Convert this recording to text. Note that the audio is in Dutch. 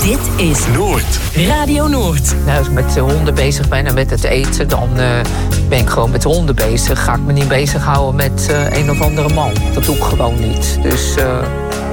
Dit is Noord. Radio Noord. Nou, als ik met de honden bezig ben en met het eten, dan ben ik gewoon met de honden bezig. Ga ik me niet bezighouden met een of andere man. Dat doe ik gewoon niet. Dus